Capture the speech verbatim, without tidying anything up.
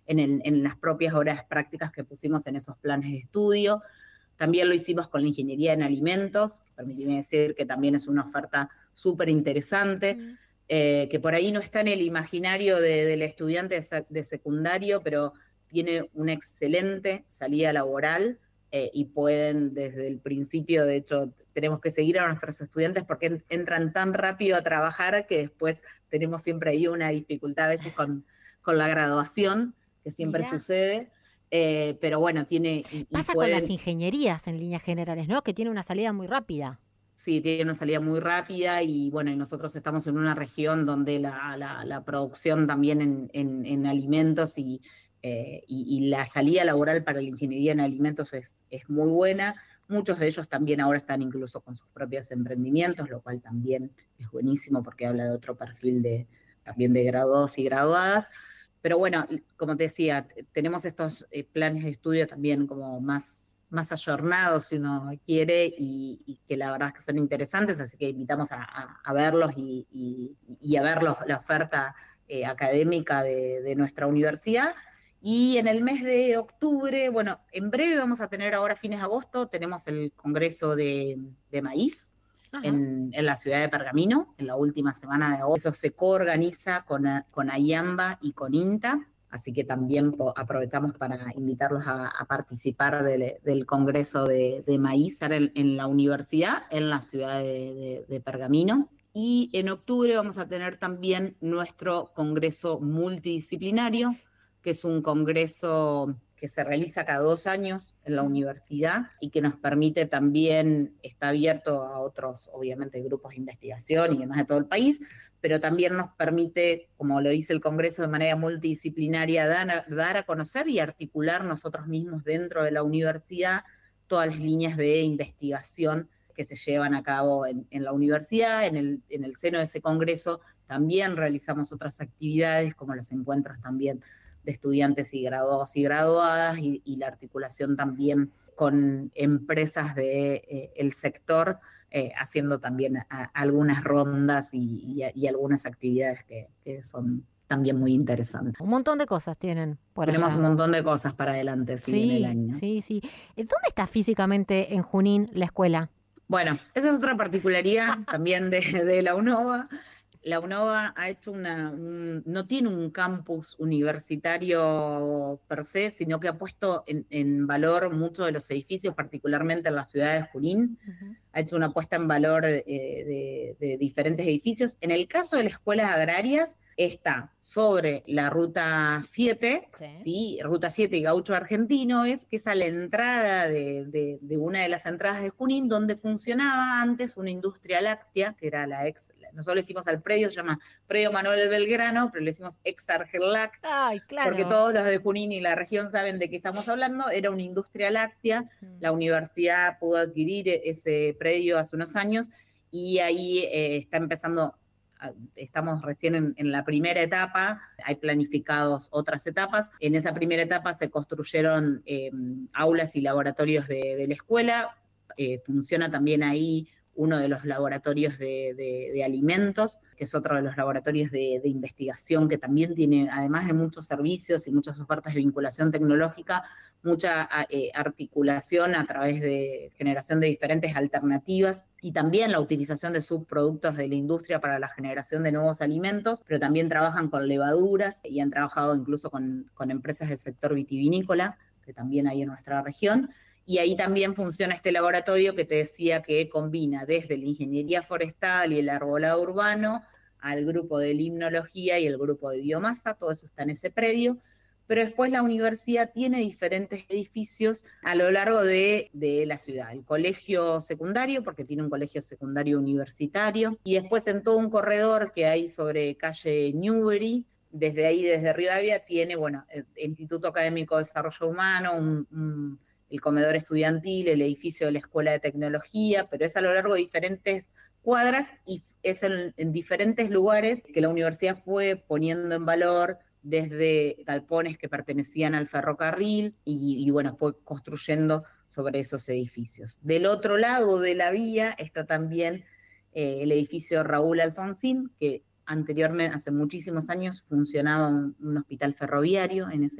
en, el, en las propias horas prácticas que pusimos en esos planes de estudio. También lo hicimos con la ingeniería en alimentos, permíteme decir que también es una oferta súper interesante, mm. eh, que por ahí no está en el imaginario de, del estudiante de, de secundario, pero tiene una excelente salida laboral eh, y pueden desde el principio, de hecho, tenemos que seguir a nuestros estudiantes porque entran tan rápido a trabajar que después tenemos siempre ahí una dificultad a veces con, con la graduación, que siempre Mirá. sucede. Eh, pero bueno, tiene... Y, Pasa y pueden, con las ingenierías en líneas generales, ¿no? Que tiene una salida muy rápida. Sí, tiene una salida muy rápida y bueno, y nosotros estamos en una región donde la, la, la producción también en, en, en alimentos y, eh, y, y la salida laboral para la ingeniería en alimentos es, es muy buena. Muchos de ellos también ahora están incluso con sus propios emprendimientos, lo cual también es buenísimo porque habla de otro perfil de, también de graduados y graduadas. Pero bueno, como te decía, tenemos estos eh, planes de estudio también como más, más ayornados, si uno quiere, y, y que la verdad es que son interesantes, así que invitamos a, a, a verlos y, y, y a ver los, la oferta eh, académica de, de nuestra universidad. Y en el mes de octubre, bueno, en breve vamos a tener ahora, fines de agosto, tenemos el Congreso de, de Maíz, en, en la ciudad de Pergamino, en la última semana de agosto. Eso se coorganiza con, con AIAMBA y con INTA, así que también aprovechamos para invitarlos a, a participar del, del Congreso de, de Maíz en, en la universidad, en la ciudad de, de, de Pergamino. Y en octubre vamos a tener también nuestro Congreso Multidisciplinario, que es un congreso que se realiza cada dos años en la universidad y que nos permite también, está abierto a otros, obviamente, grupos de investigación y demás de todo el país, pero también nos permite, como lo dice el Congreso, de manera multidisciplinaria, dar a, dar a conocer y articular nosotros mismos dentro de la universidad todas las líneas de investigación que se llevan a cabo en, en la universidad. En el, en el seno de ese Congreso también realizamos otras actividades, como los encuentros también de estudiantes y graduados y graduadas, y, y la articulación también con empresas del de, eh, sector, eh, haciendo también a, algunas rondas y, y, y algunas actividades que, que son también muy interesantes. Un montón de cosas tienen por Tenemos allá. un montón de cosas para adelante, sí, sí, en el año. Sí, sí. ¿Dónde está físicamente en Junín la escuela? Bueno, esa es otra particularidad también de, de la UNOVA. La UNOVA ha hecho una, un, no tiene un campus universitario per se, sino que ha puesto en, en valor muchos de los edificios, particularmente en la ciudad de Junín. Uh-huh. Ha hecho una puesta en valor eh, de, de diferentes edificios. En el caso de las escuelas agrarias, está sobre la ruta siete, sí. ¿sí? Ruta siete y Gaucho Argentino, es que es a la entrada de, de, de una de las entradas de Junín, donde funcionaba antes una industria láctea, que era la ex, nosotros le decimos al predio, se llama Predio Manuel Belgrano, pero le decimos ex Argelac. Ay, claro. Porque todos los de Junín y la región saben de qué estamos hablando. Era una industria láctea, mm. La universidad pudo adquirir ese predio hace unos años y ahí eh, está empezando. Estamos recién en, en la primera etapa, hay planificados otras etapas. En esa primera etapa se construyeron eh, aulas y laboratorios de, de la escuela, eh, funciona también ahí uno de los laboratorios de, de, de alimentos, que es otro de los laboratorios de, de investigación que también tiene, además de muchos servicios y muchas ofertas de vinculación tecnológica, mucha eh, articulación a través de generación de diferentes alternativas y también la utilización de subproductos de la industria para la generación de nuevos alimentos, pero también trabajan con levaduras y han trabajado incluso con, con empresas del sector vitivinícola, que también hay en nuestra región. Y ahí también funciona este laboratorio que te decía que combina desde la ingeniería forestal y el arbolado urbano al grupo de limnología y el grupo de biomasa, todo eso está en ese predio. Pero después la universidad tiene diferentes edificios a lo largo de, de la ciudad. El colegio secundario, porque tiene un colegio secundario universitario, y después en todo un corredor que hay sobre calle Newbery, desde ahí, desde Rivadavia, tiene, bueno, el Instituto Académico de Desarrollo Humano, un, un, el comedor estudiantil, el edificio de la Escuela de Tecnología, pero es a lo largo de diferentes cuadras y es en, en diferentes lugares que la universidad fue poniendo en valor, desde galpones que pertenecían al ferrocarril y, y bueno, fue construyendo sobre esos edificios. Del otro lado de la vía está también eh, el edificio Raúl Alfonsín, que anteriormente, hace muchísimos años, funcionaba un, un hospital ferroviario en ese